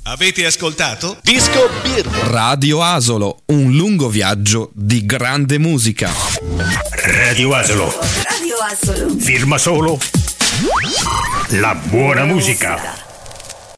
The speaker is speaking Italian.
Avete ascoltato? Disco Beer. Radio Asolo, un lungo viaggio di grande musica. Radio Asolo. Radio Asolo. Firma solo la buona musica.